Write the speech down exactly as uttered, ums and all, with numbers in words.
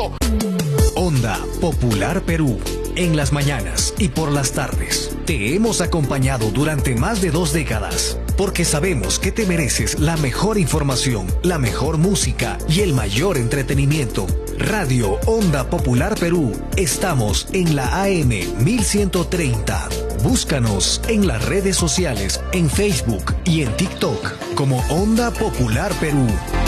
voto. Onda Popular Perú. En las mañanas y por las tardes. Te hemos acompañado durante más de dos décadas. Porque sabemos que te mereces la mejor información, la mejor música y el mayor entretenimiento. Radio Onda Popular Perú. Estamos en la A M mil ciento treinta. Búscanos en las redes sociales, en Facebook y en TikTok como Onda Popular Perú.